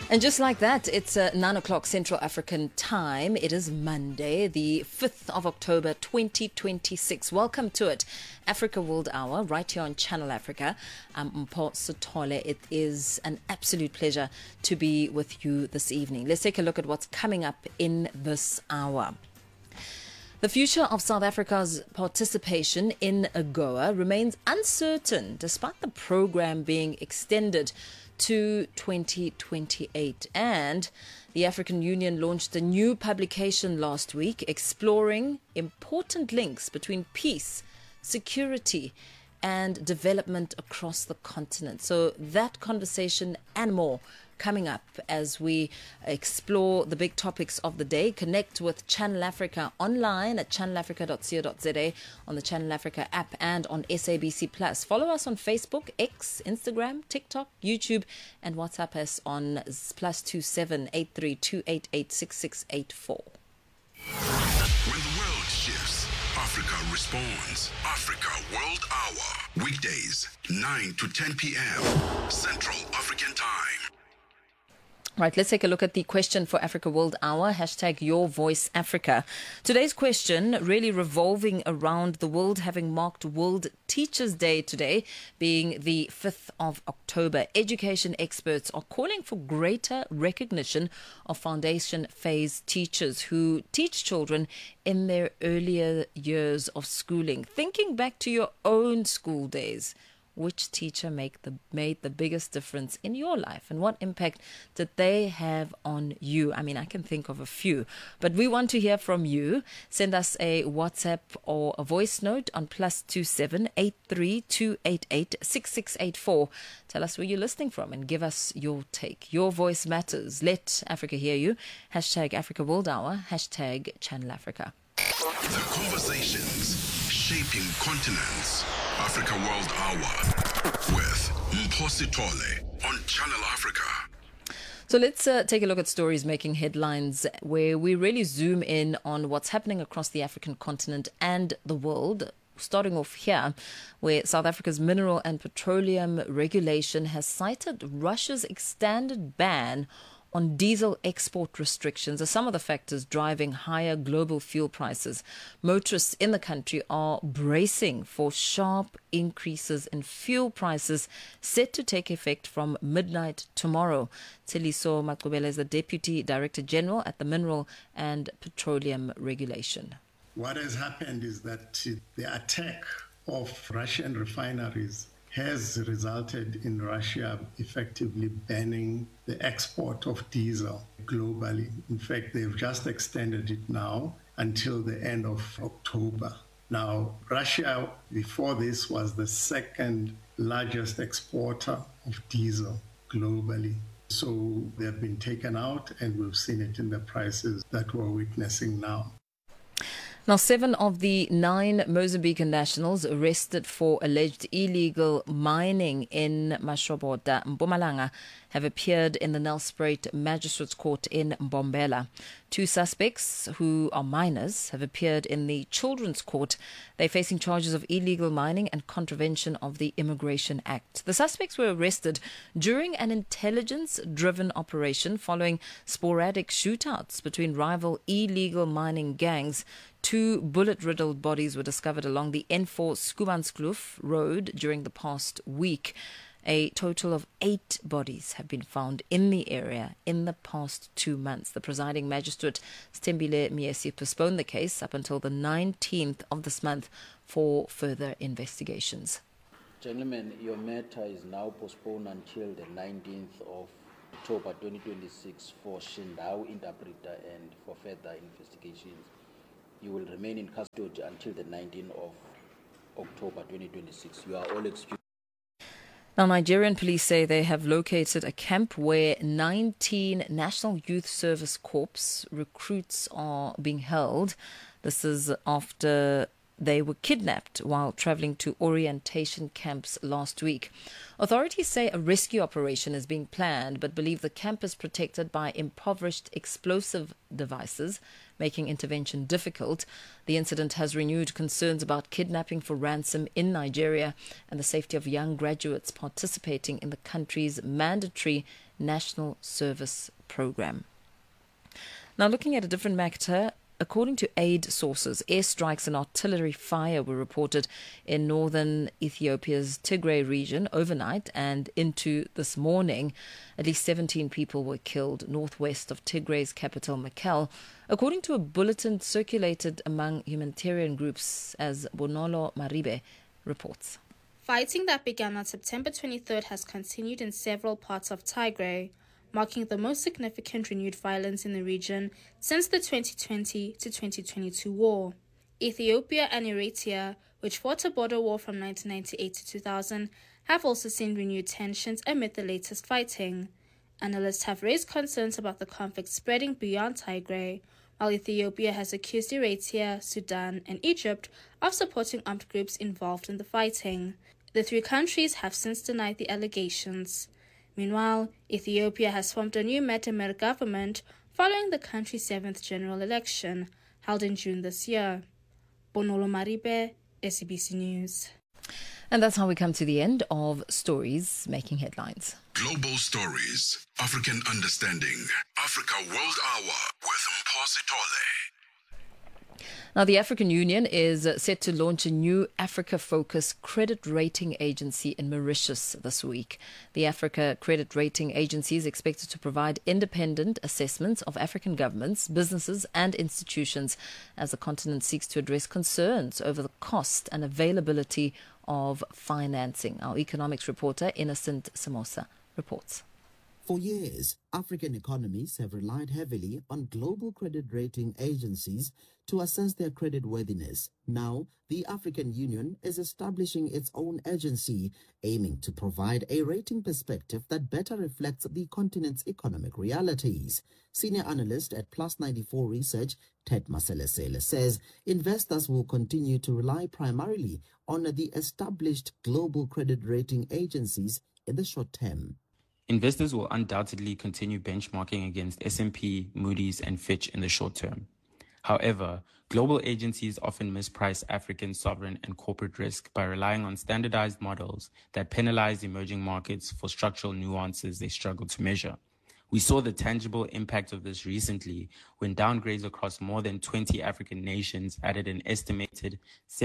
And just like that, it's 9 o'clock Central African time. It is Monday, the 5th of October, 2026. Welcome to it, Africa World Hour, right here on Channel Africa. I'm Mpho Sithole. It is an absolute pleasure to be with you this evening. Let's take a look at what's coming up in this hour. The future of South Africa's participation in AGOA remains uncertain, despite the program being extended to 2028. And the African Union launched a new publication last week exploring important links between peace, security, and development across the continent. So that conversation and more coming up as we explore the big topics of the day. Connect with Channel Africa online at channelafrica.co.za, on the Channel Africa app, and on SABC Plus. Follow us on Facebook, X, Instagram, TikTok, YouTube, and WhatsApp us on +27 83 288 6684. When the world shifts, Africa responds. Africa World Hour. Weekdays, 9 to 10 p.m. Central African Time. Right, let's take a look at the question for Africa World Hour, #YourVoiceAfrica. Today's question really revolving around the world having marked World Teachers' Day today, being the 5th of October. Education experts are calling for greater recognition of foundation phase teachers who teach children in their earlier years of schooling. Thinking back to your own school days, which teacher made the biggest difference in your life, and what impact did they have on you? I mean, I can think of a few, but we want to hear from you. Send us a WhatsApp or a voice note on +27 83 288 6684. Tell us where you're listening from and give us your take. Your voice matters. Let Africa hear you. #Africa World Hour, #Channel Africa. The conversations shaping continents. Africa World Hour with Mpho Sithole on Channel Africa. So let's take a look at stories making headlines, where we really zoom in on what's happening across the African continent and the world. Starting off here, where South Africa's mineral and petroleum regulation has cited Russia's extended ban on diesel export restrictions are some of the factors driving higher global fuel prices. Motorists in the country are bracing for sharp increases in fuel prices set to take effect from midnight tomorrow. Teliso Maqubela is the Deputy Director General at the Mineral and Petroleum Regulation. What has happened is that the attack of Russian refineries has resulted in Russia effectively banning the export of diesel globally. In fact, they've just extended it now until the end of October. Now, Russia, before this, was the second largest exporter of diesel globally. So they've been taken out, and we've seen it in the prices that we're witnessing now. Now, 7 of the 9 Mozambican nationals arrested for alleged illegal mining in Mashobota, Mpumalanga, have appeared in the Nelspruit Magistrates Court in Mbombela. 2 suspects, who are minors, have appeared in the Children's Court. They're facing charges of illegal mining and contravention of the Immigration Act. The suspects were arrested during an intelligence-driven operation following sporadic shootouts between rival illegal mining gangs. 2 bullet-riddled bodies were discovered along the N4 Skubanskloof road during the past week. A total of 8 bodies have been found in the area in the past 2 months. The presiding magistrate, Stembile Miesi, postponed the case up until the 19th of this month for further investigations. Gentlemen, your matter is now postponed until the 19th of October 2026 for Shindao interpreter and for further investigations. You will remain in custody until the 19th of October 2026. You are all excused. Now, Nigerian police say they have located a camp where 19 National Youth Service Corps recruits are being held. This is after they were kidnapped while traveling to orientation camps last week. Authorities say a rescue operation is being planned, but believe the camp is protected by impoverished explosive devices, making intervention difficult. The incident has renewed concerns about kidnapping for ransom in Nigeria and the safety of young graduates participating in the country's mandatory national service program. Now, looking at a different matter, according to aid sources, airstrikes and artillery fire were reported in northern Ethiopia's Tigray region overnight and into this morning. At least 17 people were killed northwest of Tigray's capital, Mekelle, according to a bulletin circulated among humanitarian groups, as Bonolo Maribe reports. Fighting that began on September 23rd has continued in several parts of Tigray, marking the most significant renewed violence in the region since the 2020 to 2022 war. Ethiopia and Eritrea, which fought a border war from 1998 to 2000, have also seen renewed tensions amid the latest fighting. Analysts have raised concerns about the conflict spreading beyond Tigray, while Ethiopia has accused Eritrea, Sudan, and Egypt of supporting armed groups involved in the fighting. The three countries have since denied the allegations. Meanwhile, Ethiopia has formed a new Metamer government following the country's 7th general election, held in June this year. Bonolo Maribe, SABC News. And that's how we come to the end of Stories Making Headlines. Global Stories, African Understanding, Africa World Hour with Mposi Tole. Now, the African Union is set to launch a new Africa-focused credit rating agency in Mauritius this week. The Africa Credit Rating Agency is expected to provide independent assessments of African governments, businesses and institutions as the continent seeks to address concerns over the cost and availability of financing. Our economics reporter, Innocent Samosa, reports. For years, African economies have relied heavily on global credit rating agencies to assess their creditworthiness. Now, the African Union is establishing its own agency, aiming to provide a rating perspective that better reflects the continent's economic realities. Senior analyst at Plus 94 Research, Ted Maselesele, says investors will continue to rely primarily on the established global credit rating agencies in the short term. Investors will undoubtedly continue benchmarking against S&P, Moody's, and Fitch in the short term. However, global agencies often misprice African sovereign and corporate risk by relying on standardized models that penalize emerging markets for structural nuances they struggle to measure. We saw the tangible impact of this recently when downgrades across more than 20 African nations added an estimated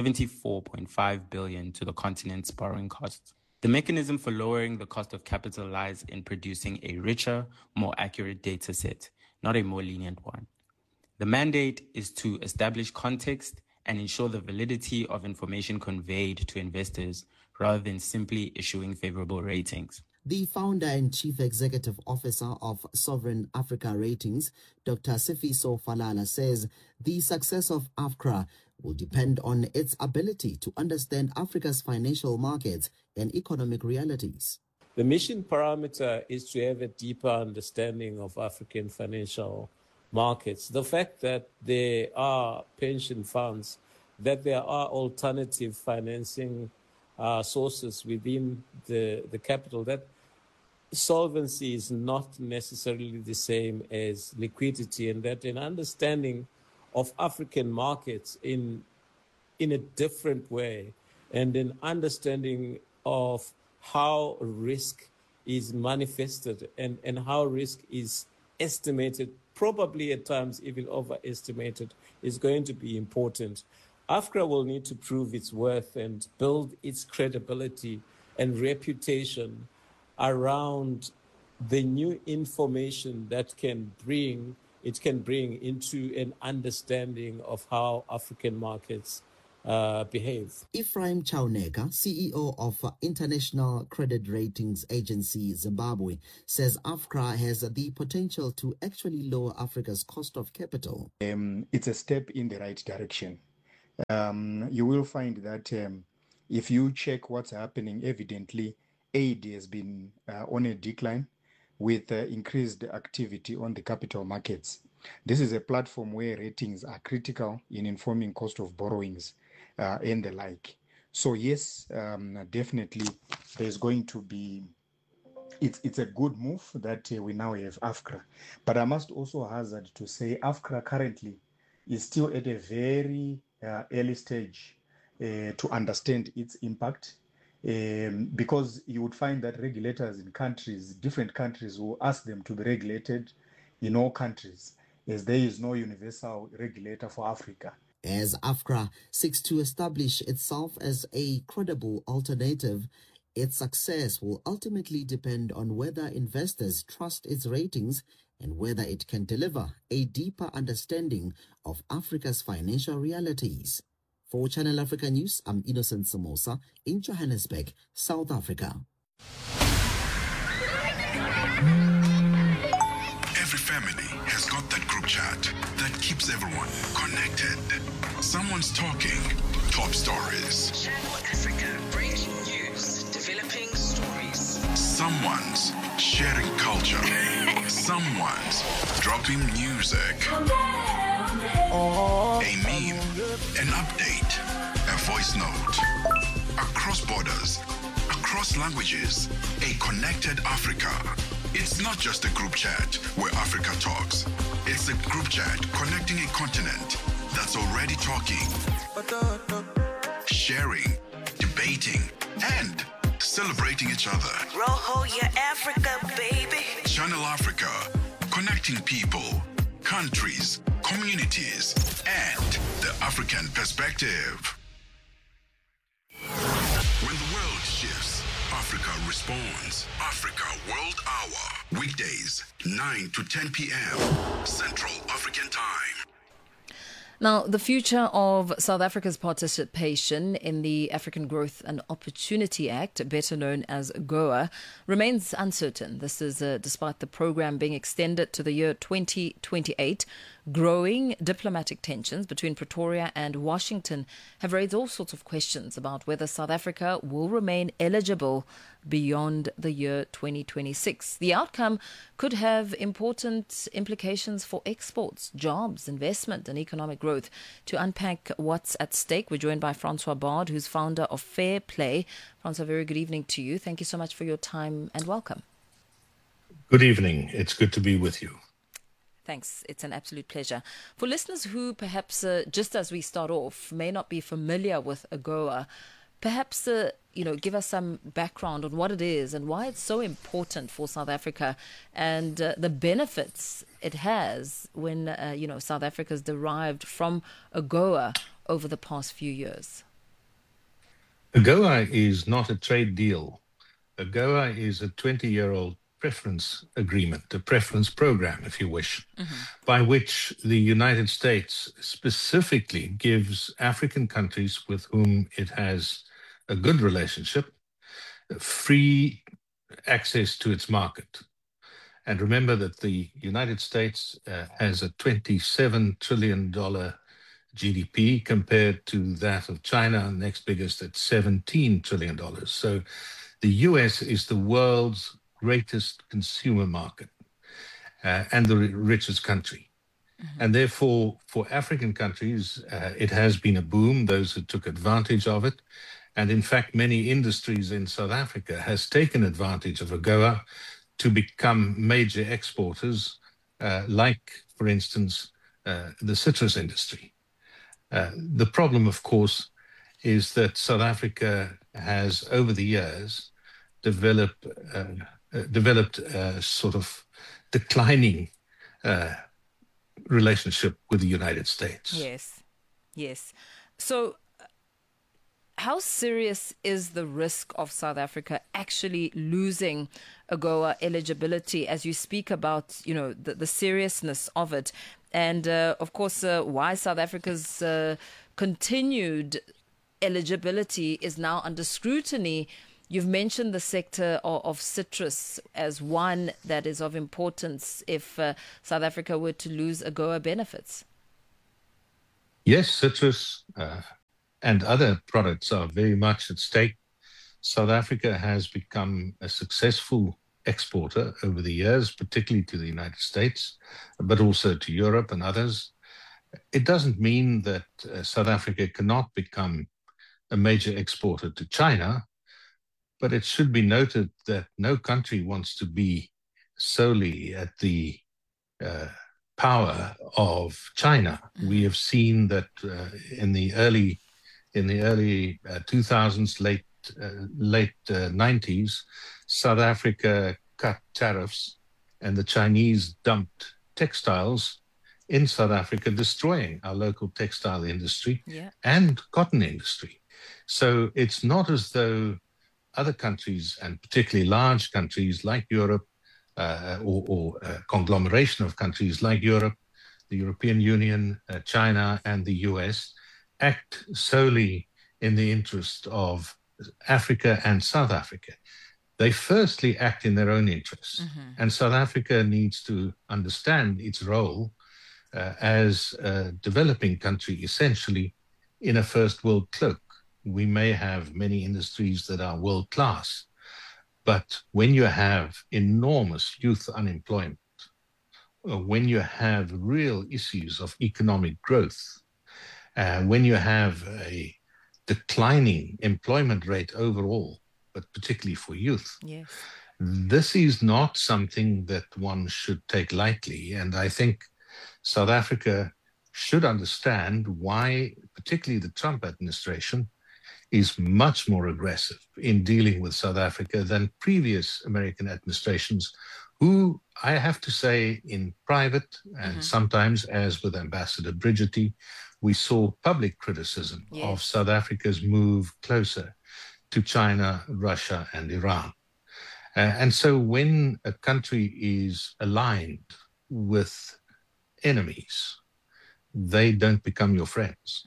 $74.5 billion to the continent's borrowing costs. The mechanism for lowering the cost of capital lies in producing a richer, more accurate data set, not a more lenient one. The mandate is to establish context and ensure the validity of information conveyed to investors rather than simply issuing favorable ratings. The founder and chief executive officer of Sovereign Africa Ratings, Dr. Sifiso Falala, says the success of AFCRA will depend on its ability to understand Africa's financial markets and economic realities. The mission parameter is to have a deeper understanding of African financial markets. The fact that there are pension funds, that there are alternative financing sources within the capital, that solvency is not necessarily the same as liquidity, and that an understanding of African markets in a different way, and an understanding of how risk is manifested and how risk is estimated, probably at times even overestimated, is going to be important. AFCRA will need to prove its worth and build its credibility and reputation around the new information that it can bring into an understanding of how African markets behave. Ephraim Chauneka, CEO of International Credit Ratings Agency Zimbabwe, says AFCRA has the potential to actually lower Africa's cost of capital. It's a step in the right direction. You will find that if you check what's happening, evidently aid has been on a decline with increased activity on the capital markets. This is a platform where ratings are critical in informing cost of borrowings. and the like. So yes, definitely there's going to be, it's a good move that we now have AFCRA. But I must also hazard to say AFCRA currently is still at a very early stage to understand its impact, because you would find that regulators in countries, different countries, will ask them to be regulated in all countries, as there is no universal regulator for Africa. As AFCRA seeks to establish itself as a credible alternative, its success will ultimately depend on whether investors trust its ratings and whether it can deliver a deeper understanding of Africa's financial realities. For Channel Africa News, I'm Innocent Samosa in Johannesburg, South Africa. Every family has got that group chat that keeps everyone connected. Someone's talking top stories. Channel Africa, breaking news, developing stories. Someone's sharing culture. Someone's dropping music. A meme, an update, a voice note. Across borders, across languages, a connected Africa. It's not just a group chat where Africa talks. It's a group chat connecting a continent that's already talking, sharing, debating, and celebrating each other. Roho, yeah, Africa, baby. Channel Africa, connecting people, countries, communities, and the African perspective. When the world shifts, Africa responds. Africa World Hour. Weekdays, 9 to 10 p.m. Central African Time. Now, the future of South Africa's participation in the African Growth and Opportunity Act, better known as AGOA, remains uncertain. This is despite the program being extended to the year 2028. Growing diplomatic tensions between Pretoria and Washington have raised all sorts of questions about whether South Africa will remain eligible beyond the year 2026. The outcome could have important implications for exports, jobs, investment and economic growth. To unpack what's at stake, we're joined by Francois Bard, who's founder of Fair Play. Francois, very good evening to you. Thank you so much for your time and welcome. Good evening. It's good to be with you. Thanks. It's an absolute pleasure. For listeners who perhaps, just as we start off, may not be familiar with AGOA, perhaps, give us some background on what it is and why it's so important for South Africa and the benefits it has when, South Africa's derived from AGOA over the past few years. AGOA is not a trade deal. AGOA is a 20-year-old preference agreement, a preference program, if you wish, by which the United States specifically gives African countries with whom it has a good relationship free access to its market. And remember that the United States has a $27 trillion GDP compared to that of China, next biggest at $17 trillion. So the US is the world's greatest consumer market and the richest country. And therefore, for African countries, it has been a boom, those who took advantage of it. And in fact, many industries in South Africa has taken advantage of AGOA to become major exporters, like, for instance, the citrus industry. The problem, of course, is that South Africa has, over the years, developed a sort of declining relationship with the United States. Yes. So how serious is the risk of South Africa actually losing AGOA eligibility as you speak about, the seriousness of it? And, of course, why South Africa's continued eligibility is now under scrutiny. You've mentioned the sector of citrus as one that is of importance if South Africa were to lose AGOA benefits. Yes, citrus and other products are very much at stake. South Africa has become a successful exporter over the years, particularly to the United States, but also to Europe and others. It doesn't mean that South Africa cannot become a major exporter to China, but it should be noted that no country wants to be solely at the power of China. We have seen that in the early 2000s, late 90s, South Africa cut tariffs, and the Chinese dumped textiles in South Africa, destroying our local textile industry and cotton industry. So it's not as though other countries, and particularly large countries like Europe, or a conglomeration of countries like Europe, the European Union, China, and the US, act solely in the interest of Africa and South Africa. They firstly act in their own interests. And South Africa needs to understand its role as a developing country, essentially in a first world cloak. We may have many industries that are world class, but when you have enormous youth unemployment, when you have real issues of economic growth, when you have a declining employment rate overall, but particularly for youth, this is not something that one should take lightly. And I think South Africa should understand why, particularly the Trump administration, is much more aggressive in dealing with South Africa than previous American administrations, who, I have to say, in private and sometimes, as with Ambassador Brigitte, we saw public criticism of South Africa's move closer to China, Russia, and Iran. And so when a country is aligned with enemies, they don't become your friends.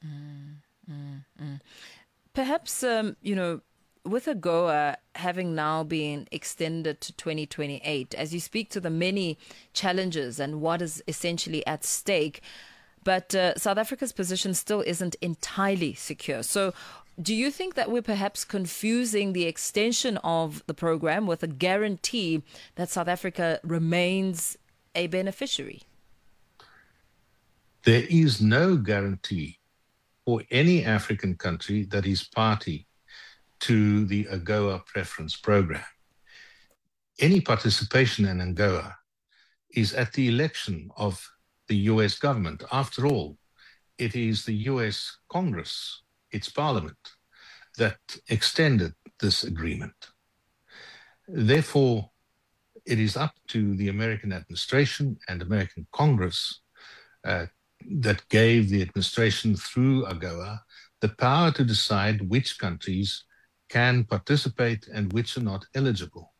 Perhaps, with AGOA having now been extended to 2028, as you speak to the many challenges and what is essentially at stake, but South Africa's position still isn't entirely secure. So do you think that we're perhaps confusing the extension of the program with a guarantee that South Africa remains a beneficiary? There is no guarantee for any African country that is party to the AGOA preference program. Any participation in AGOA is at the election of the US government. After all, it is the US Congress, its parliament, that extended this agreement. Therefore, it is up to the American administration and American Congress that gave the administration through AGOA the power to decide which countries can participate and which are not eligible.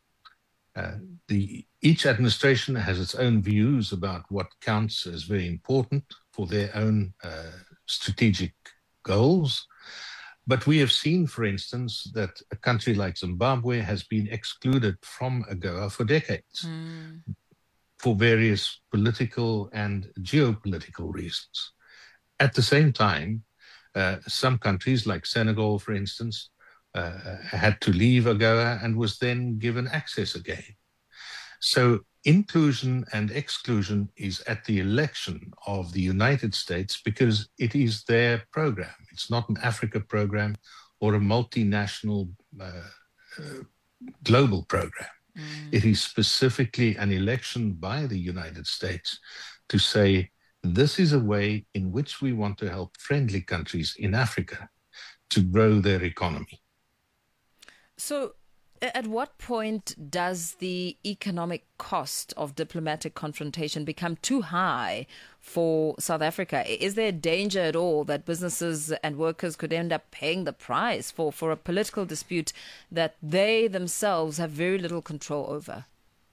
Each administration has its own views about what counts as very important for their own strategic goals. But we have seen, for instance, that a country like Zimbabwe has been excluded from AGOA for decades for various political and geopolitical reasons. At the same time, some countries like Senegal, for instance, had to leave AGOA and was then given access again. So inclusion and exclusion is at the election of the United States because it is their program. It's not an Africa program or a multinational global program. It is specifically an election by the United States to say, this is a way in which we want to help friendly countries in Africa to grow their economy. So at what point does the economic cost of diplomatic confrontation become too high for South Africa? Is there a danger at all that businesses and workers could end up paying the price for a political dispute that they themselves have very little control over?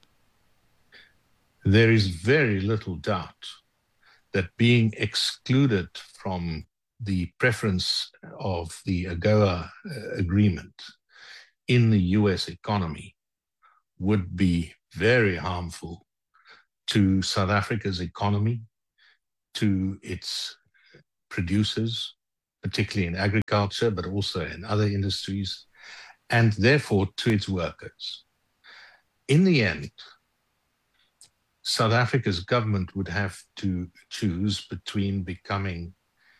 There is very little doubt that being excluded from the preference of the AGOA agreement in the US economy would be very harmful to South Africa's economy, to its producers, particularly in agriculture, but also in other industries, and therefore to its workers. In the end, South Africa's government would have to choose between becoming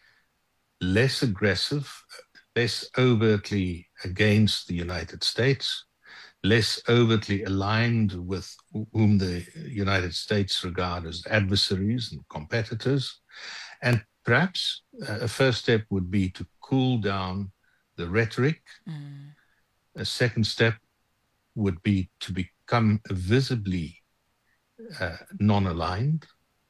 less aggressive, less overtly against the United States, less overtly aligned with whom the United States regard as adversaries and competitors. And perhaps a first step would be to cool down the rhetoric. A second step would be to become visibly non-aligned.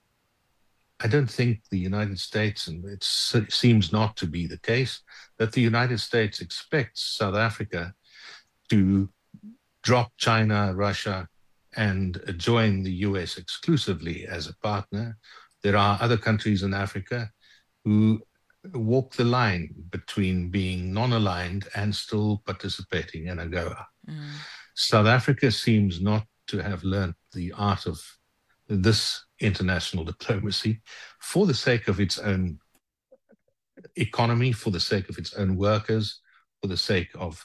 I don't think the United States, and it seems not to be the case, that the United States expects South Africa to drop China, Russia, and join the US exclusively as a partner. There are other countries in Africa who walk the line between being non-aligned and still participating in AGOA. South Africa seems not to have learned the art of this international diplomacy for the sake of its own economy, for the sake of its own workers, for the sake of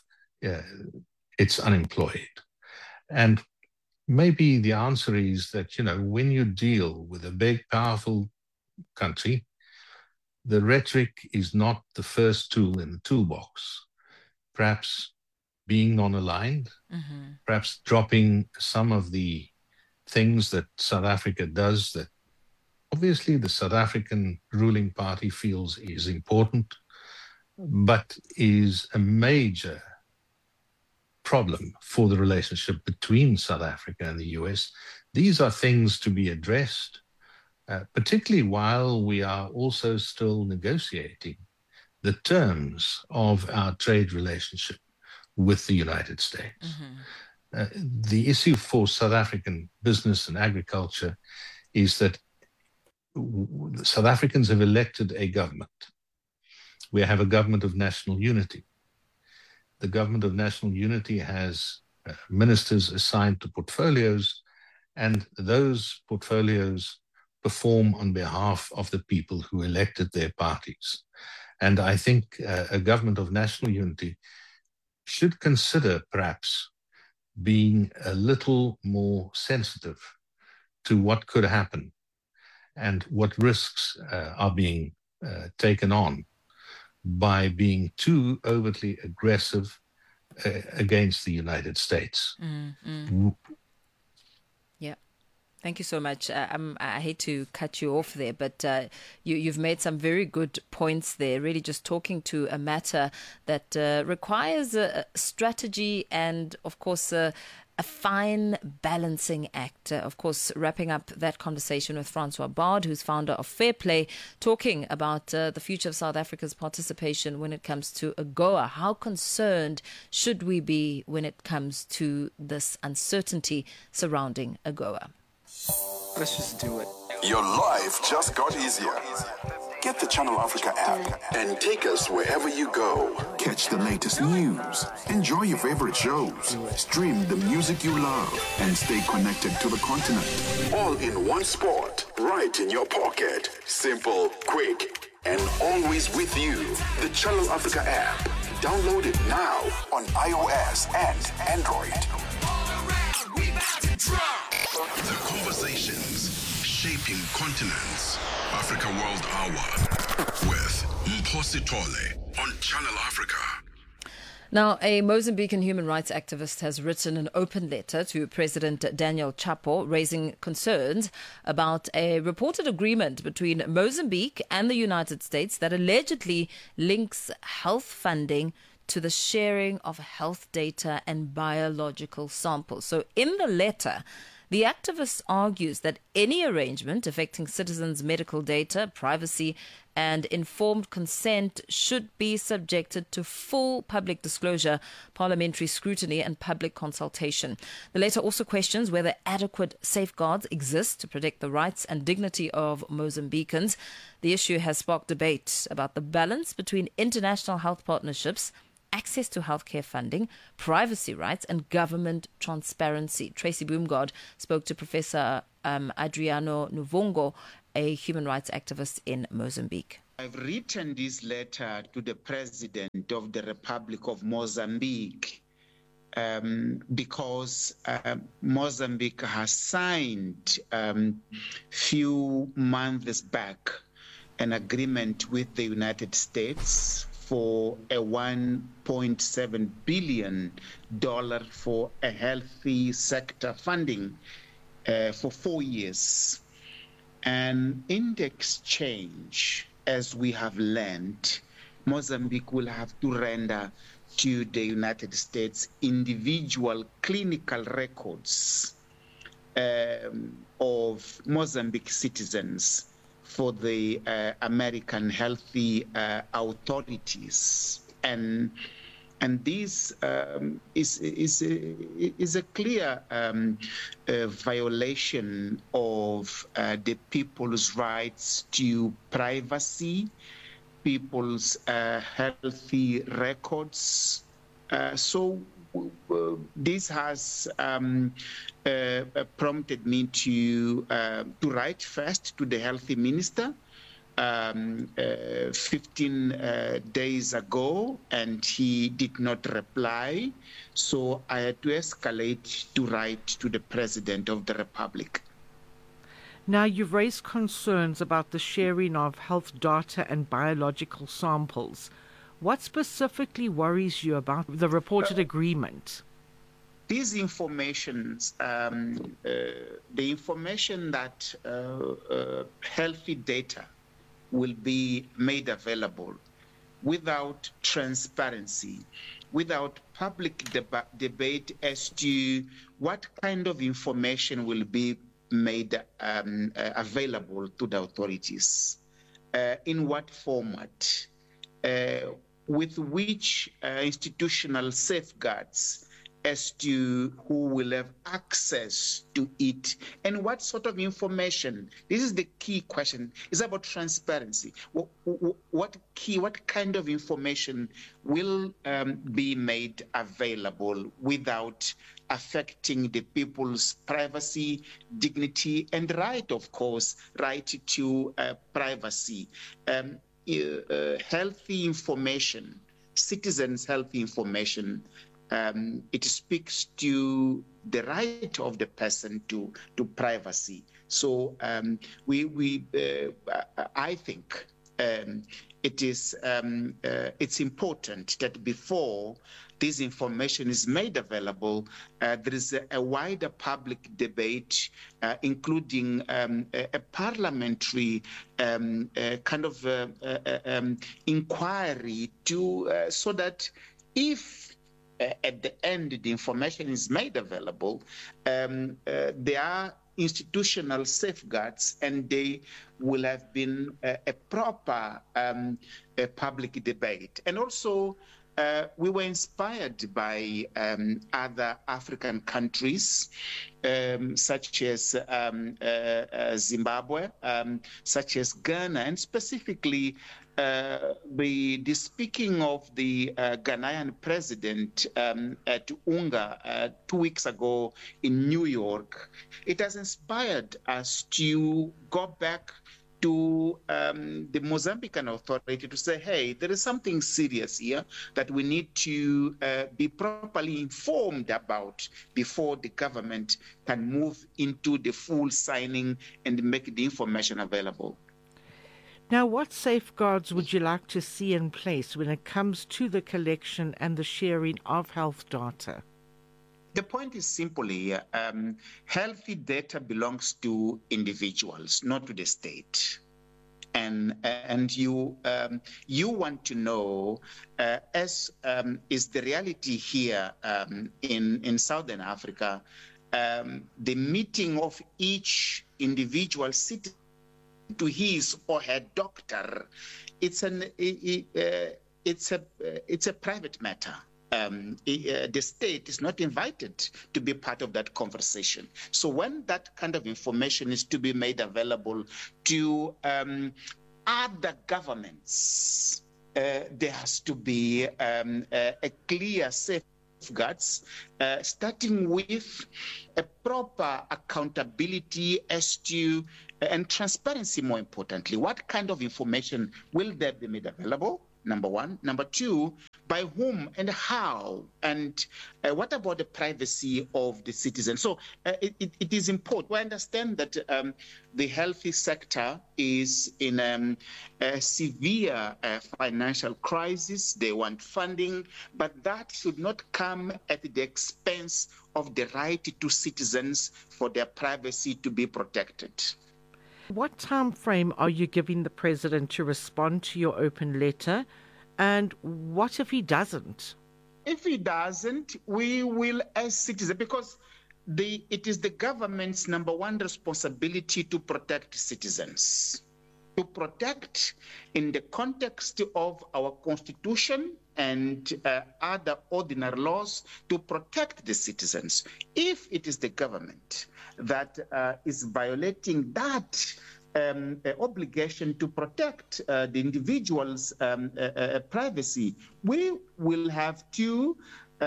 its unemployed. And maybe the answer is that, when you deal with a big, powerful country, the rhetoric is not the first tool in the toolbox. Perhaps being non-aligned, perhaps dropping some of the things that South Africa does that obviously the South African ruling party feels is important, but is a major problem for the relationship between South Africa and the US. These are things to be addressed, particularly while we are also still negotiating the terms of our trade relationship with the United States. The issue for South African business and agriculture is that South Africans have elected a government. We have a government of national unity. The government of national unity has ministers assigned to portfolios, and those portfolios perform on behalf of the people who elected their parties. And I think a government of national unity should consider perhaps being a little more sensitive to what could happen and what risks are being taken on by being too overtly aggressive against the United States. Yeah. Thank you so much. I hate to cut you off there, but you've made some very good points there, really just talking to a matter that requires a strategy and, of course, a fine balancing act. Of course, wrapping up that conversation with Francois Bard, who's founder of Fair Play, talking about the future of South Africa's participation when it comes to AGOA. How concerned should we be when it comes to this uncertainty surrounding AGOA? Let's just do it. Your life just got easier. Get the Channel Africa app and take us wherever you go. Catch the latest news, enjoy your favorite shows, stream the music you love, and stay connected to the continent. All in one spot, right in your pocket. Simple, quick, and always with you. The Channel Africa app. Download it now on iOS and Android. The conversations shaping continents. Africa World Hour with Mpho Tole on Channel Africa. Now, a Mozambican human rights activist has written an open letter to President Daniel Chapo raising concerns about a reported agreement between Mozambique and the United States that allegedly links health funding to the sharing of health data and biological samples. So in the letter, the activist argues that any arrangement affecting citizens' medical data, privacy, and informed consent should be subjected to full public disclosure, parliamentary scrutiny, and public consultation. The letter also questions whether adequate safeguards exist to protect the rights and dignity of Mozambicans. The issue has sparked debate about the balance between international health partnerships, access to healthcare funding, privacy rights, and government transparency. Tracy Boomgard spoke to Professor Adriano Nuvongo, a human rights activist in Mozambique. I've written this letter to the President of the Republic of Mozambique because Mozambique has signed few months back an agreement with the United States for a $1.7 billion for a healthy sector funding for 4 years. And in the exchange, as we have learned, Mozambique will have to render to the United States individual clinical records of Mozambique citizens for the American healthy authorities, and this is a clear violation of the people's rights to privacy, people's healthy records. So this has prompted me to write first to the healthy minister 15 days ago, and he did not reply. So I had to escalate to write to the President of the Republic. Now, you've raised concerns about the sharing of health data and biological samples. What specifically worries you about the reported agreement? These informations, the information that healthy data will be made available without transparency, without public debate as to what kind of information will be made available to the authorities, in what format, with which institutional safeguards as to who will have access to it and what sort of information. This is the key question. It's about transparency. What kind of information will be made available without affecting the people's privacy, dignity, and right, of course, right to privacy. Healthy information, citizens' healthy information, it speaks to the right of the person to privacy. So I think it's important that before this information is made available, there is a wider public debate, including a parliamentary kind of inquiry so that if at the end the information is made available, there are institutional safeguards, and they will have been a proper public debate. And also, we were inspired by other African countries, such as Zimbabwe, such as Ghana, and specifically the speaking of the Ghanaian president at UNGA 2 weeks ago in New York. It has inspired us to go back to the Mozambican authority to say, hey, there is something serious here that we need to be properly informed about before the government can move into the full signing and make the information available. Now, what safeguards would you like to see in place when it comes to the collection and the sharing of health data? The point is simply, healthy data belongs to individuals, not to the state. And you want to know, as is the reality here in Southern Africa, the meeting of each individual citizen to his or her doctor, it's a private matter. The state is not invited to be part of that conversation. So when that kind of information is to be made available to other governments, there has to be a clear safeguards, starting with a proper accountability as to and transparency, more importantly. What kind of information will there be made available? Number one. Number two, by whom and how, and what about the privacy of the citizen? So it is important. We understand that the health sector is in a severe financial crisis. They want funding, but that should not come at the expense of the right to citizens for their privacy to be protected. What time frame are you giving the president to respond to your open letter? And what if he doesn't? If he doesn't, we will, as citizens, because it is the government's number one responsibility to protect citizens, to protect in the context of our constitution and other ordinary laws, to protect the citizens. If it is the government that is violating that obligation to protect the individual's privacy, we will have to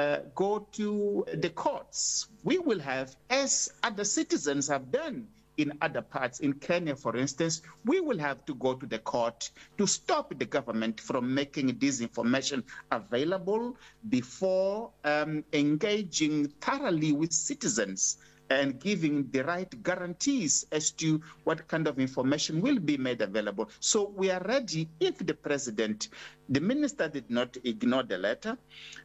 go to the courts. We will have, as other citizens have done in other parts, in Kenya, for instance, we will have to go to the court to stop the government from making this information available before engaging thoroughly with citizens and giving the right guarantees as to what kind of information will be made available. So we are ready if the minister did not ignore the letter.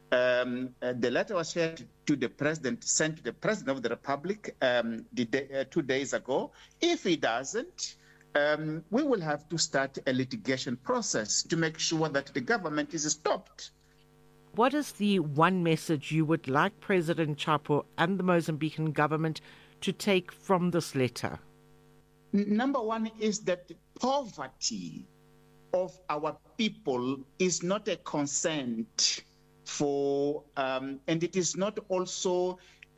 The letter was shared to the president, sent to the president of the Republic 2 days ago. If he doesn't, we will have to start a litigation process to make sure that the government is stopped. What is the one message you would like President Chapo and the Mozambican government to take from this letter? Number one is that poverty of our people is not a consent for, and it is not also,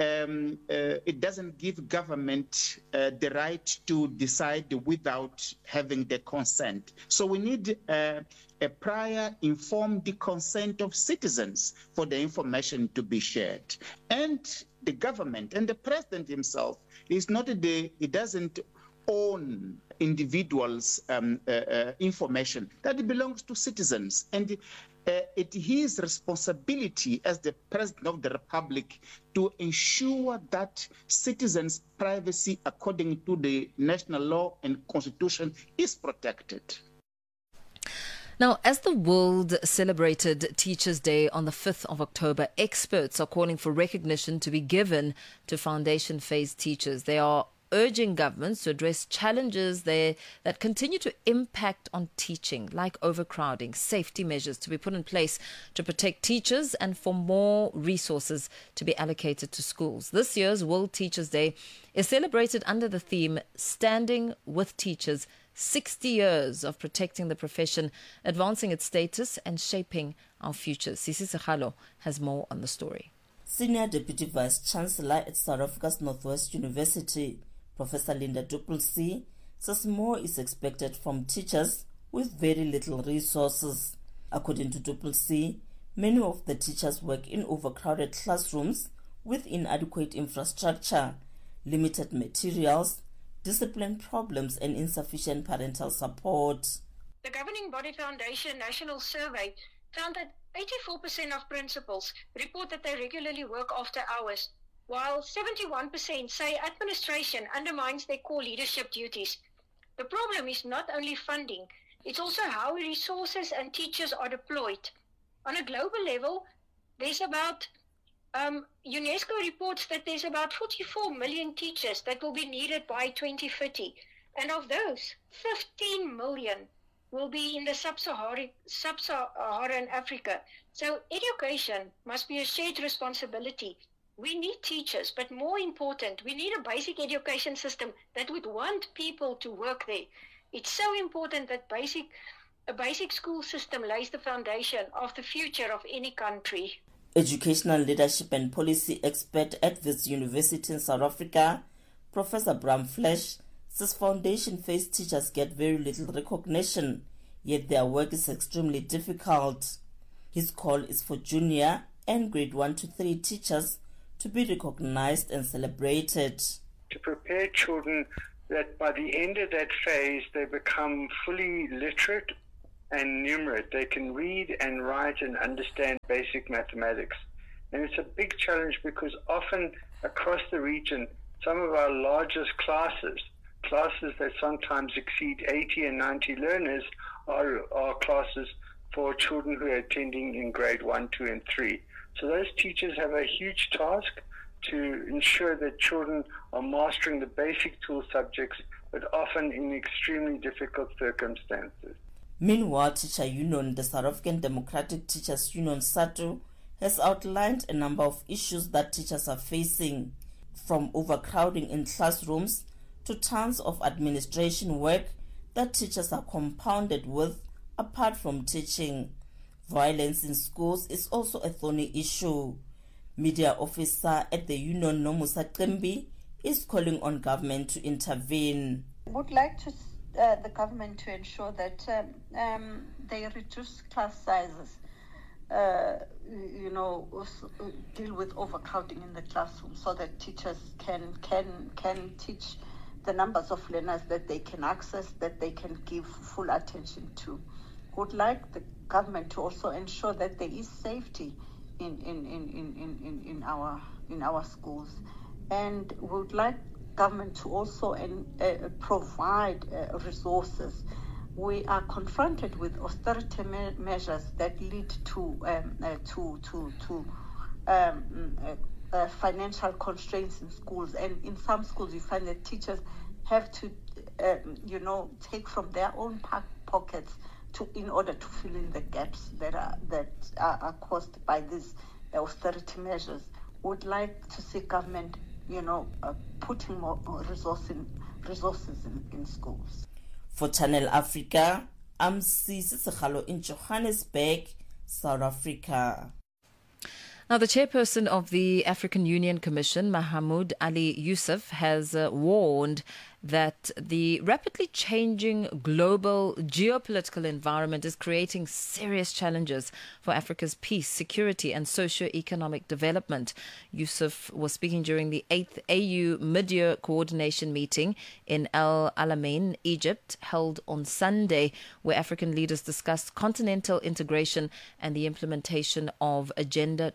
it doesn't give government the right to decide without having the consent. So we need a prior informed consent of citizens for the information to be shared. And the government and the president himself is not he doesn't own individuals' information. That belongs to citizens. And it is his responsibility as the President of the Republic to ensure that citizens' privacy according to the national law and constitution is protected. Now, as the world celebrated Teachers' Day on the 5th of October, experts are calling for recognition to be given to foundation phase teachers. They are urging governments to address challenges that continue to impact on teaching, like overcrowding, safety measures to be put in place to protect teachers, and for more resources to be allocated to schools. This year's World Teachers' Day is celebrated under the theme Standing with Teachers, 60 years of protecting the profession, advancing its status and shaping our future. Sisi Sekgalo has more on the story. Senior Deputy Vice Chancellor at South Africa's Northwest University, Professor Linda Du Plessis, says more is expected from teachers with very little resources. According to Du Plessis, many of the teachers work in overcrowded classrooms with inadequate infrastructure, limited materials, discipline problems and insufficient parental support. The governing body Foundation National Survey found that 84% of principals report that they regularly work after hours, while 71% say administration undermines their core leadership duties. The problem is not only funding, it's also how resources and teachers are deployed. On a global level, there's about UNESCO reports that there's about 44 million teachers that will be needed by 2030. And of those, 15 million will be in the sub-Saharan Africa. So education must be a shared responsibility. We need teachers, but more important, we need a basic education system that would want people to work there. It's so important that a basic school system lays the foundation of the future of any country. Educational leadership and policy expert at Wits University in South Africa, Professor Bram Flesch, says foundation-phase teachers get very little recognition, yet their work is extremely difficult. His call is for junior and grade 1 to 3 teachers to be recognized and celebrated. To prepare children that by the end of that phase they become fully literate and numerate. They can read and write and understand basic mathematics. And it's a big challenge because often across the region, some of our largest classes that sometimes exceed 80 and 90 learners, are classes for children who are attending in grade 1, 2, and 3. So those teachers have a huge task to ensure that children are mastering the basic tool subjects, but often in extremely difficult circumstances. Meanwhile, Teacher Union, the South African Democratic Teachers Union, SADTU, has outlined a number of issues that teachers are facing, from overcrowding in classrooms to tons of administration work that teachers are compounded with apart from teaching. Violence in schools is also a thorny issue. Media officer at the union, Nomusa Qembi, is calling on government to intervene. I would like the government to ensure that they reduce class sizes, deal with overcrowding in the classroom so that teachers can teach the numbers of learners that they can access, that they can give full attention to. Would like the government to also ensure that there is safety in our schools, and would like government to also provide resources. We are confronted with austerity measures that lead to financial constraints in schools, and in some schools you find that teachers have to take from their own pockets in order to fill in the gaps that are caused by these austerity measures. Would like to see government putting more resources in schools. For Channel Africa, I'm Sisi Sekhalo in Johannesburg, South Africa. Now, the chairperson of the African Union Commission, Mahmoud Ali Yusuf, has warned that the rapidly changing global geopolitical environment is creating serious challenges for Africa's peace, security and socio-economic development. Yusuf was speaking during the 8th AU Mid-Year Coordination Meeting in El Alamein, Egypt, held on Sunday, where African leaders discussed continental integration and the implementation of Agenda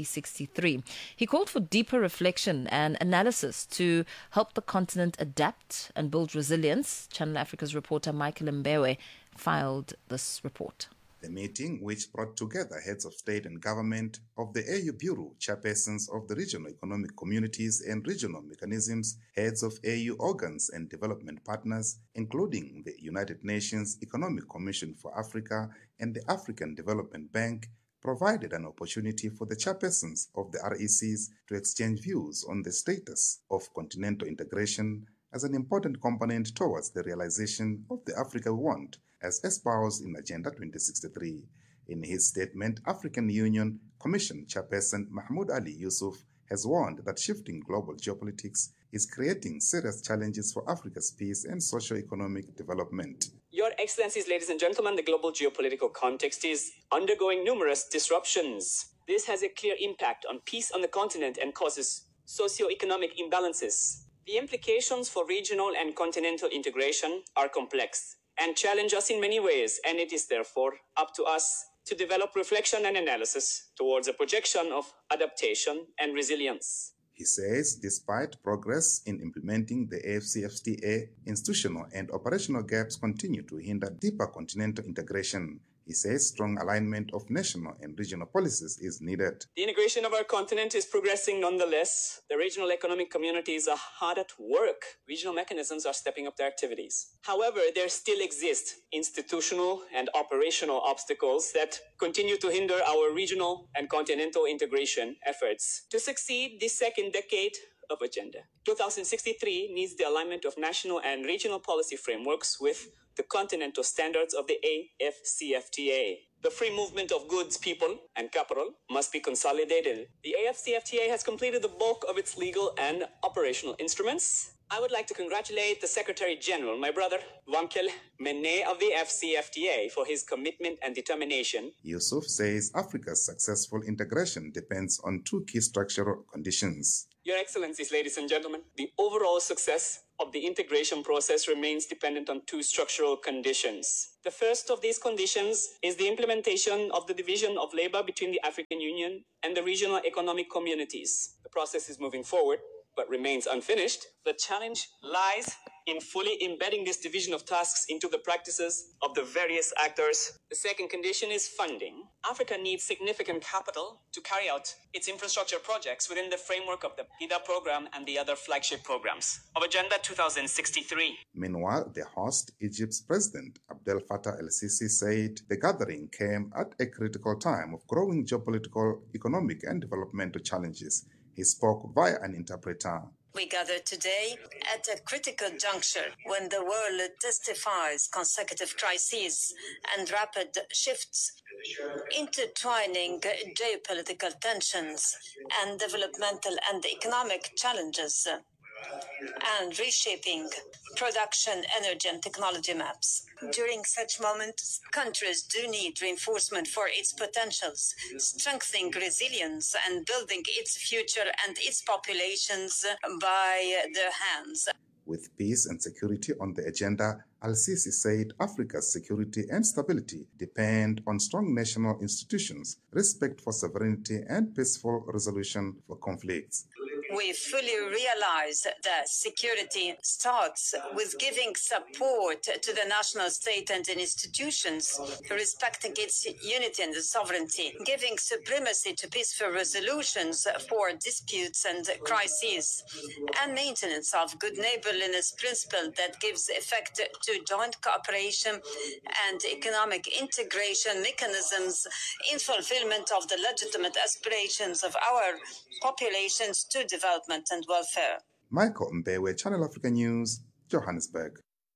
2063. He called for deeper reflection and analysis to help the continent adapt and build resilience. Channel Africa's reporter Michael Mbewe filed this report. The meeting, which brought together heads of state and government of the AU Bureau, chairpersons of the regional economic communities and regional mechanisms, heads of AU organs and development partners, including the United Nations Economic Commission for Africa and the African Development Bank, provided an opportunity for the chairpersons of the RECs to exchange views on the status of continental integration as an important component towards the realization of the Africa we want, as espoused in Agenda 2063. In his statement, African Union Commission Chairperson Mahmoud Ali Yusuf has warned that shifting global geopolitics is creating serious challenges for Africa's peace and socio-economic development. Your Excellencies, ladies and gentlemen, the global geopolitical context is undergoing numerous disruptions. This has a clear impact on peace on the continent and causes socio-economic imbalances. The implications for regional and continental integration are complex and challenge us in many ways, and it is therefore up to us to develop reflection and analysis towards a projection of adaptation and resilience. He says despite progress in implementing the AfCFTA, institutional and operational gaps continue to hinder deeper continental integration. He says strong alignment of national and regional policies is needed. The integration of our continent is progressing nonetheless. The regional economic communities are hard at work. Regional mechanisms are stepping up their activities. However, there still exist institutional and operational obstacles that continue to hinder our regional and continental integration efforts. To succeed this second decade of Agenda 2063 needs the alignment of national and regional policy frameworks with the continental standards of the AfCFTA. The free movement of goods, people, and capital must be consolidated. The AfCFTA has completed the bulk of its legal and operational instruments. I would like to congratulate the Secretary General, my brother, Wamkel Mene of the AfCFTA, for his commitment and determination. Yusuf says Africa's successful integration depends on two key structural conditions. Your Excellencies, ladies and gentlemen, the overall success of the integration process remains dependent on two structural conditions. The first of these conditions is the implementation of the division of labor between the African Union and the regional economic communities. The process is moving forward, but remains unfinished. The challenge lies in fully embedding this division of tasks into the practices of the various actors. The second condition is funding. Africa needs significant capital to carry out its infrastructure projects within the framework of the PIDA program and the other flagship programs of Agenda 2063. Meanwhile, the host, Egypt's President Abdel Fattah el-Sisi, said the gathering came at a critical time of growing geopolitical, economic and developmental challenges. He spoke via an interpreter. We gather today at a critical juncture when the world testifies consecutive crises and rapid shifts, intertwining geopolitical tensions and developmental and economic challenges, and reshaping production, energy and technology maps. During such moments, countries do need reinforcement for its potentials, strengthening resilience and building its future and its populations by their hands. With peace and security on the agenda, al-Sisi said Africa's security and stability depend on strong national institutions, respect for sovereignty and peaceful resolution for conflicts. We fully realize that security starts with giving support to the national state and institutions, respecting its unity and sovereignty, giving supremacy to peaceful resolutions for disputes and crises, and maintenance of good neighborliness principle that gives effect to joint cooperation and economic integration mechanisms in fulfillment of the legitimate aspirations of our populations to development and welfare. Michael Mbewe, Channel Africa News, Johannesburg.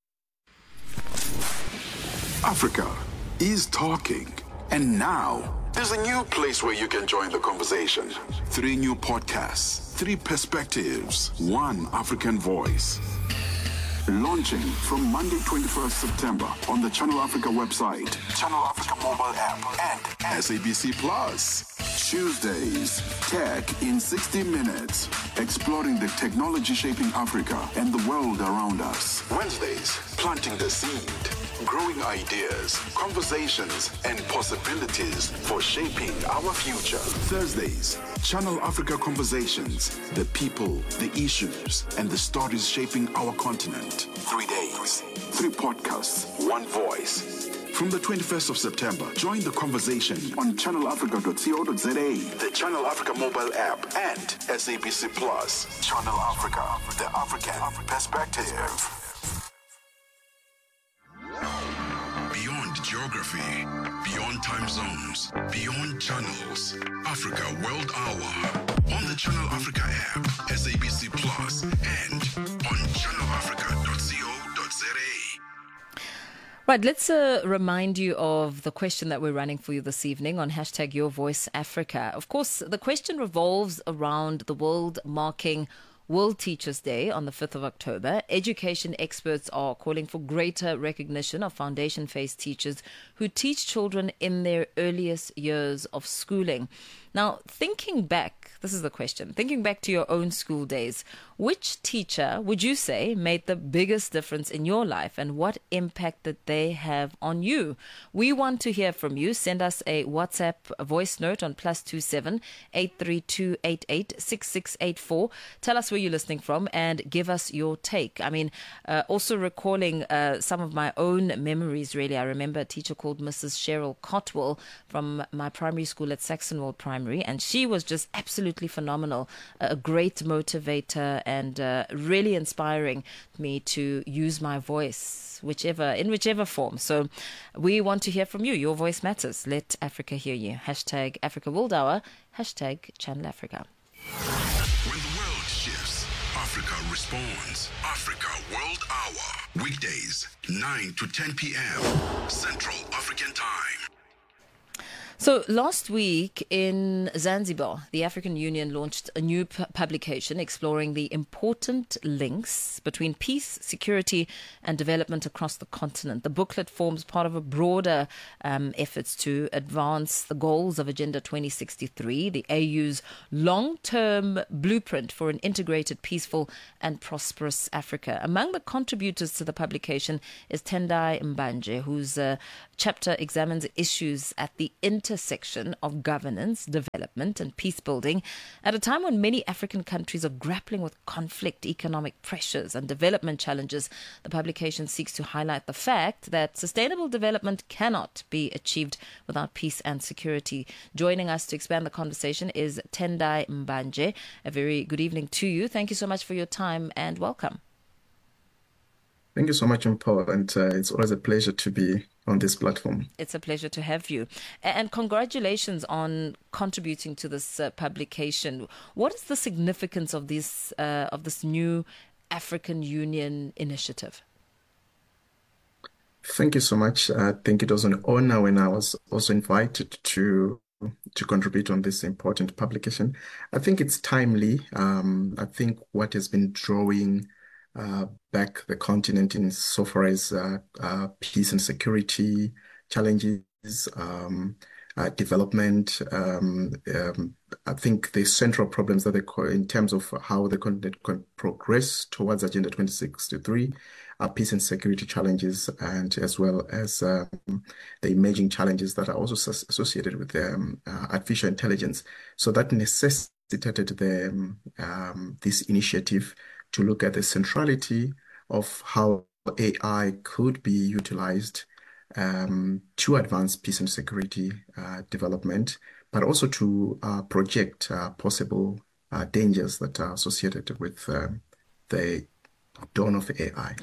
Africa is talking. And now, there's a new place where you can join the conversation. 3 new podcasts, 3 perspectives, 1 African voice. Launching from Monday, 21st September on the Channel Africa website, Channel Africa mobile app, and SABC Plus. Tuesdays, Tech in 60 Minutes, exploring the technology shaping Africa and the world around us. Wednesdays, planting the seed, growing ideas, conversations, and possibilities for shaping our future. Thursdays, Channel Africa Conversations, the people, the issues, and the stories shaping our continent. 3 days, 3 podcasts, 1 voice. From the 21st of September, join the conversation on channelafrica.co.za, the Channel Africa mobile app, and SABC Plus. Channel Africa, the African perspective. Beyond geography, beyond time zones, beyond channels, Africa World Hour on the Channel Africa app, SABC Plus, and on channelafrica.co.za. Right, let's remind you of the question that we're running for you this evening on hashtag Your Voice Africa. Of course, the question revolves around the world marking World Teachers' Day on the 5th of October. Education experts are calling for greater recognition of foundation phase teachers who teach children in their earliest years of schooling. Now, thinking back, this is the question, thinking back to your own school days, which teacher would you say made the biggest difference in your life, and what impact did they have on you? We want to hear from you. Send us a WhatsApp voice note on +27 832 88 6684. Tell us where you're listening from and give us your take. I mean, also recalling some of my own memories, really. I remember a teacher called Mrs. Cheryl Cotwell from my primary school at Saxonwold Primary, and she was just absolutely phenomenal, a great motivator, and really inspiring me to use my voice in whichever form. So we want to hear from you. Your voice matters. Let Africa hear you. Hashtag Africa World Hour. Hashtag Channel Africa. When the world shifts, Africa responds. Africa World Hour. Weekdays, 9 to 10 p.m. Central African Time. So last week in Zanzibar, the African Union launched a new publication exploring the important links between peace, security and development across the continent. The booklet forms part of a broader efforts to advance the goals of Agenda 2063, the AU's long-term blueprint for an integrated, peaceful and prosperous Africa. Among the contributors to the publication is Tendai Mbanje, whose chapter examines issues at the intersection of governance, development and peace building at a time when many African countries are grappling with conflict, economic pressures and development challenges. The publication seeks to highlight the fact that sustainable development cannot be achieved without peace and security. Joining us to expand the conversation is Tendai Mbanje. A very good evening to you. Thank you so much for your time and welcome. Thank you so much, Paul, and it's always a pleasure to be on this platform. It's a pleasure to have you. And congratulations on contributing to this publication. What is the significance of this new African Union initiative? Thank you so much. I think it was an honor when I was also invited to contribute on this important publication. I think it's timely. I think what has been drawing back the continent in so far as peace and security challenges, development. I think the central problems that in terms of how the continent can progress towards Agenda 2063 are peace and security challenges, and as well as the emerging challenges that are also associated with artificial intelligence. So that necessitated this initiative to look at the centrality of how AI could be utilized to advance peace and security development, but also to project possible dangers that are associated with the dawn of AI.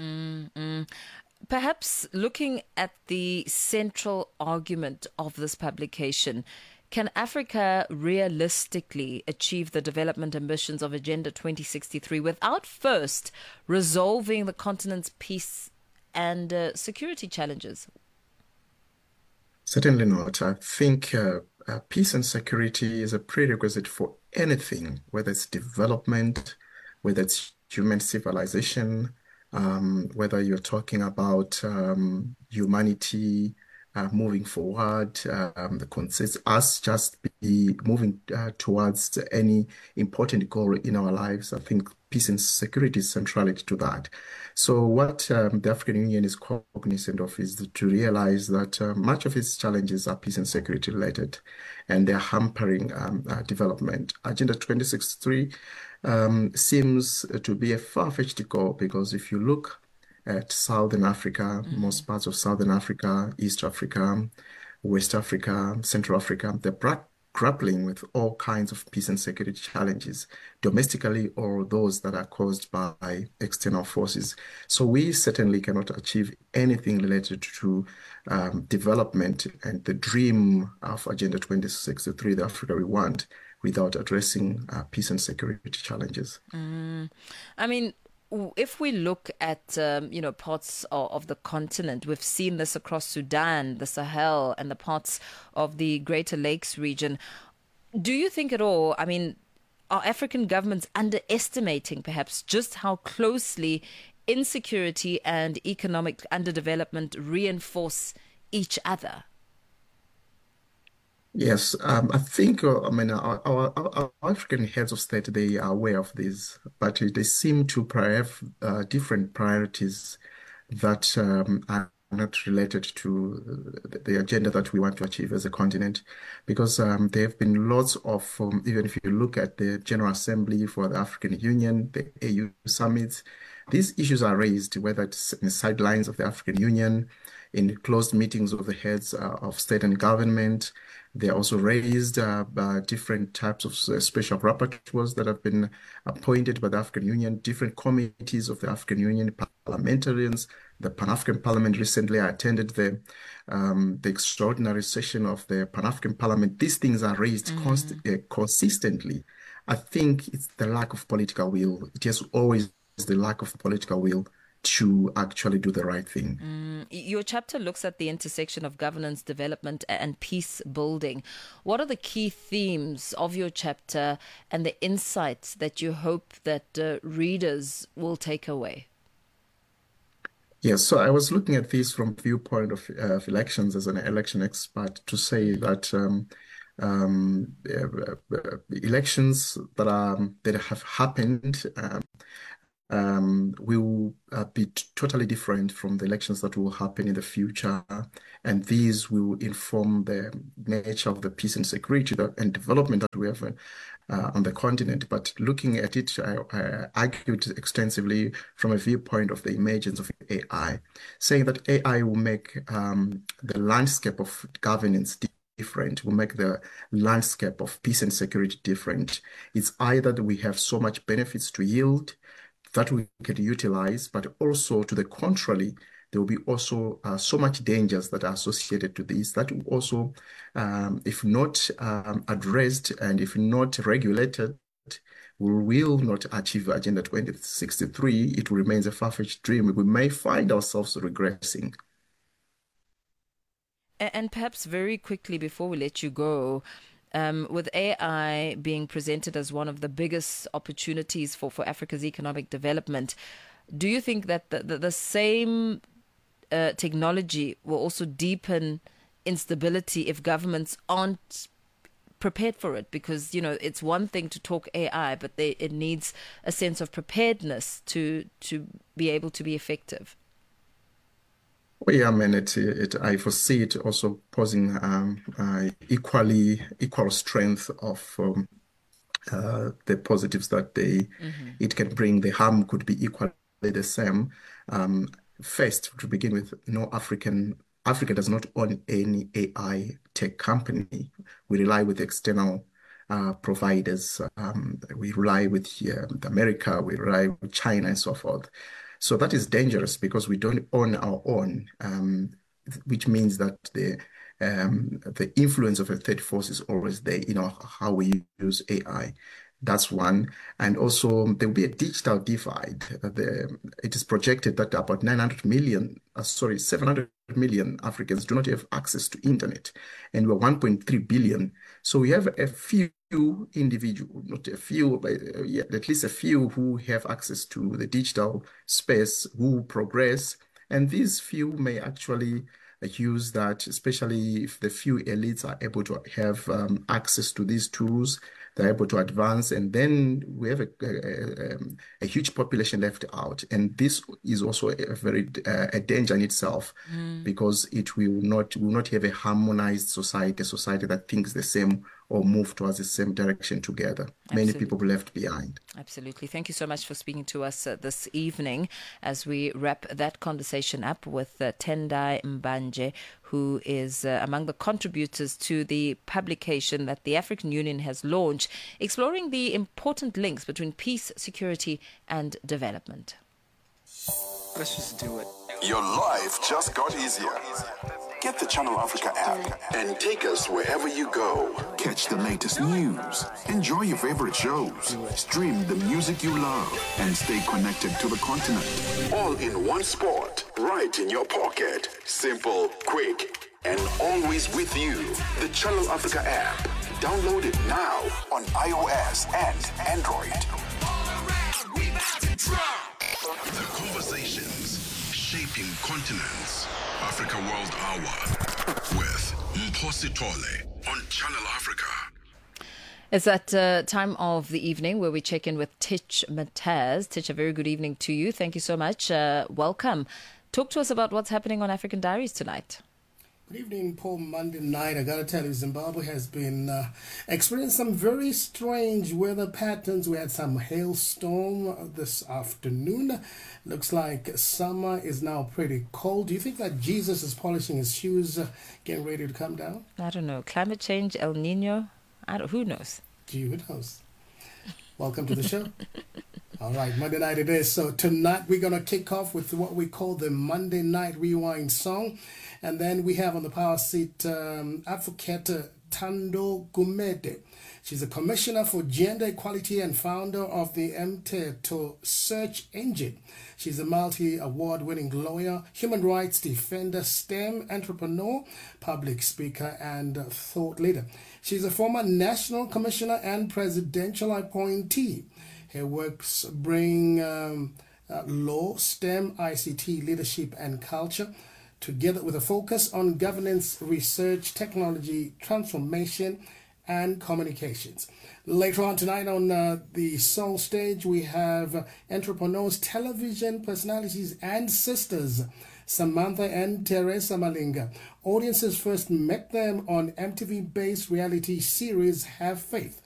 Perhaps looking at the central argument of this publication, can Africa realistically achieve the development ambitions of Agenda 2063 without first resolving the continent's peace and security challenges? Certainly not. I think peace and security is a prerequisite for anything, whether it's development, whether it's human civilization, whether you're talking about humanity moving forward, the consensus us just be moving towards any important goal in our lives. I think peace and security is centrality to that. So what the African Union is cognizant of is to realize that much of its challenges are peace and security related, and they're hampering development. Agenda 2063 seems to be a far-fetched goal, because if you look at Southern Africa, most parts of Southern Africa, East Africa, West Africa, Central Africa, they're grappling with all kinds of peace and security challenges, domestically or those that are caused by external forces. So we certainly cannot achieve anything related to development and the dream of Agenda 2063, the Africa we want, without addressing peace and security challenges. I mean, if we look at parts of the continent, we've seen this across Sudan, the Sahel, and the parts of the Greater Lakes region. Do you think at all, I mean, are African governments underestimating perhaps just how closely insecurity and economic underdevelopment reinforce each other? Yes, I think, our African heads of state, they are aware of this, but they seem to have different priorities that are not related to the agenda that we want to achieve as a continent, because there have been lots of, even if you look at the General Assembly for the African Union, the AU summits, these issues are raised, whether it's in the sidelines of the African Union, in closed meetings of the heads of state and government. They are also raised by different types of special rapporteurs that have been appointed by the African Union, different committees of the African Union, parliamentarians. The Pan-African Parliament recently attended the extraordinary session of the Pan-African Parliament. These things are raised consistently. I think it's the lack of political will. It is always the lack of political will to actually do the right thing. Your chapter looks at the intersection of governance, development, and peace building. What are the key themes of your chapter and the insights that you hope that readers will take away? Yes, so I was looking at this from viewpoint of elections as an election expert to say that elections that have happened will be totally different from the elections that will happen in the future, and these will inform the nature of the peace and security and development that we have on the continent. But looking at it, I argued extensively from a viewpoint of the emergence of AI, saying that AI will make the landscape of governance different, will make the landscape of peace and security different. It's either that we have so much benefits to yield that we can utilize, but also to the contrary, there will be also so much dangers that are associated to this that will also, if not addressed and if not regulated, we will not achieve Agenda 2063. It remains a far-fetched dream. We may find ourselves regressing. And perhaps very quickly before we let you go, with AI being presented as one of the biggest opportunities for Africa's economic development, do you think that the same technology will also deepen instability if governments aren't prepared for it? Because, it's one thing to talk AI, but it needs a sense of preparedness to be able to be effective. Well, yeah, I mean, I foresee it also posing equal strength of the positives that it can bring. The harm could be equally the same. First, to begin with, Africa does not own any AI tech company. We rely with external providers. We rely with America, we rely with China and so forth. So that is dangerous because we don't own our own, which means that the influence of a third force is always there in how we use AI. That's one. And also there will be a digital divide. It is projected that about 700 million Africans do not have access to internet, and we're 1.3 billion. So we have a few individuals, not a few, but at least a few who have access to the digital space, who progress. And these few may actually use that, especially if the few elites are able to have access to these tools, they're able to advance, and then we have a huge population left out. And this is also a danger in itself, because it will not have a harmonized society, a society that thinks the same or move towards the same direction together. Absolutely. Many people left behind. Absolutely. Thank you so much for speaking to us this evening as we wrap that conversation up with Tendai Mbanje, who is among the contributors to the publication that the African Union has launched, exploring the important links between peace, security, and development. Let's just do it. Your life just got easier. Get the Channel Africa app and take us wherever you go. Catch the latest news, enjoy your favorite shows, stream the music you love, and stay connected to the continent. All in one spot, right in your pocket. Simple, quick, and always with you. The Channel Africa app. Download it now on iOS and Android. The conversations shaping continents. Africa World Hour with Mphosi Tole on Channel Africa. It's that time of the evening where we check in with Titch Mataz. Titch, a very good evening to you. Thank you so much. Welcome. Talk to us about what's happening on African Diaries tonight. Good evening, Paul. Monday night, I got to tell you, Zimbabwe has been experiencing some very strange weather patterns. We had some hailstorm this afternoon. Looks like summer is now pretty cold. Do you think that Jesus is polishing his shoes, getting ready to come down? I don't know. Climate change, El Nino, who knows? Gee, who knows? Welcome to the show. All right, Monday night it is. So tonight we're going to kick off with what we call the Monday Night Rewind song. And then we have on the power seat Advocate Thando Gumede. She's a commissioner for gender equality and founder of the Mteto search engine. She's a multi-award-winning lawyer, human rights defender, STEM entrepreneur, public speaker, and thought leader. She's a former national commissioner and presidential appointee. Her works bring law, STEM, ICT, leadership, and culture together with a focus on governance, research, technology, transformation, and communications. Later on tonight on the Soul Stage, we have entrepreneurs, television personalities, and sisters, Samantha and Teresa Malinga. Audiences first met them on MTV-based reality series Have Faith.